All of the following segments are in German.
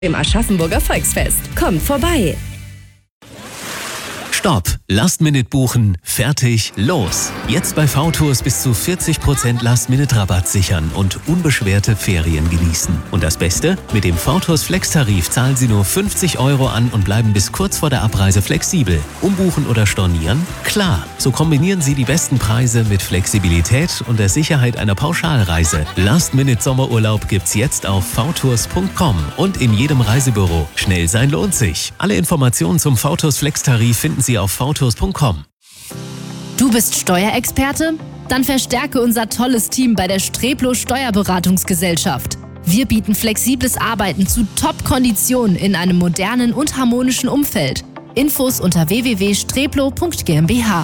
Im Aschaffenburger Volksfest. Kommt vorbei! Stopp! Last-Minute buchen, fertig, los! Jetzt bei VTours bis zu 40% Last-Minute-Rabatt sichern und unbeschwerte Ferien genießen. Und das Beste? Mit dem VTours Flex-Tarif zahlen Sie nur 50 € an und bleiben bis kurz vor der Abreise flexibel. Umbuchen oder stornieren? Klar! So kombinieren Sie die besten Preise mit Flexibilität und der Sicherheit einer Pauschalreise. Last-Minute-Sommerurlaub gibt's jetzt auf vtours.com und in jedem Reisebüro. Schnell sein lohnt sich. Alle Informationen zum VTours Flex-Tarif finden Sie auf vtours.com. Du bist Steuerexperte? Dann verstärke unser tolles Team bei der Streplo Steuerberatungsgesellschaft. Wir bieten flexibles Arbeiten zu Top-Konditionen in einem modernen und harmonischen Umfeld. Infos unter www.streplo.gmbH.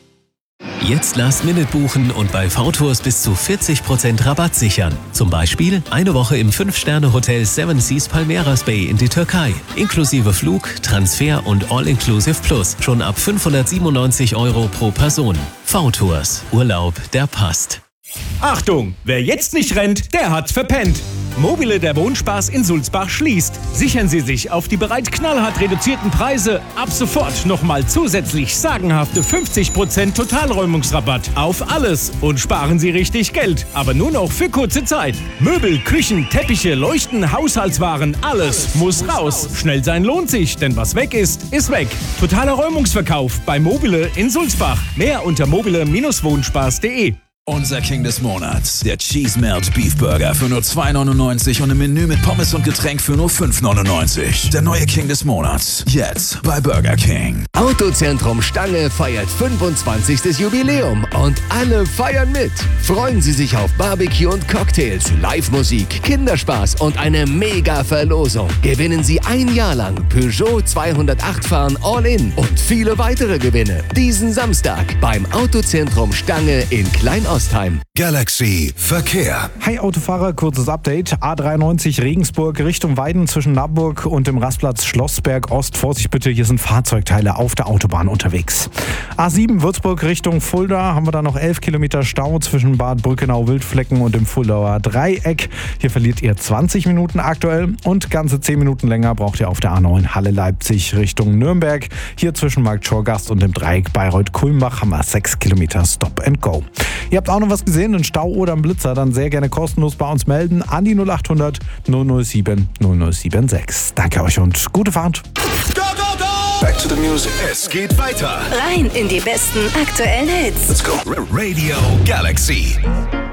Jetzt Last-Minute buchen und bei VTours bis zu 40% Rabatt sichern. Zum Beispiel eine Woche im 5-Sterne-Hotel Seven Seas Palmeiras Bay in die Türkei. Inklusive Flug, Transfer und All-Inclusive Plus. Schon ab 597 € pro Person. VTours. Urlaub, der passt. Achtung! Wer jetzt nicht rennt, der hat verpennt. Mobile, der Wohnspaß in Sulzbach, schließt. Sichern Sie sich auf die bereits knallhart reduzierten Preise ab sofort nochmal zusätzlich sagenhafte 50% Totalräumungsrabatt auf alles und sparen Sie richtig Geld, aber nur noch für kurze Zeit. Möbel, Küchen, Teppiche, Leuchten, Haushaltswaren, alles muss raus. Schnell sein lohnt sich, denn was weg ist, ist weg. Totaler Räumungsverkauf bei Mobile in Sulzbach. Mehr unter mobile-wohnspaß.de. Unser King des Monats, der Cheese Melt Beef Burger für nur 2,99 und im Menü mit Pommes und Getränk für nur 5,99. Der neue King des Monats, jetzt bei Burger King. Autozentrum Stange feiert 25. Jubiläum und alle feiern mit. Freuen Sie sich auf Barbecue und Cocktails, Live-Musik, Kinderspaß und eine Mega-Verlosung. Gewinnen Sie ein Jahr lang Peugeot 208 fahren All-In und viele weitere Gewinne. Diesen Samstag beim Autozentrum Stange in Kleinostheim. Galaxy Verkehr. Hi Autofahrer, kurzes Update. A93 Regensburg Richtung Weiden zwischen Naburg und dem Rastplatz Schlossberg Ost. Vorsicht bitte, hier sind Fahrzeugteile auf der Autobahn unterwegs. A7 Würzburg Richtung Fulda haben wir da noch 11 Kilometer Stau zwischen Bad Brückenau-Wildflecken und dem Fuldauer Dreieck. Hier verliert ihr 20 Minuten aktuell und ganze 10 Minuten länger braucht ihr auf der A9 Halle-Leipzig Richtung Nürnberg. Hier zwischen Markt-Schorgast und dem Dreieck Bayreuth-Kulmbach haben wir 6 Kilometer Stop and Go. Ihr habt auch noch was gesehen, einen Stau oder einen Blitzer, dann sehr gerne kostenlos bei uns melden an die 0800 007 0076. Danke euch und gute Fahrt. Go, go, go! Back to the music. Es geht weiter. Rein in die besten aktuellen Hits. Let's go. Radio Galaxy.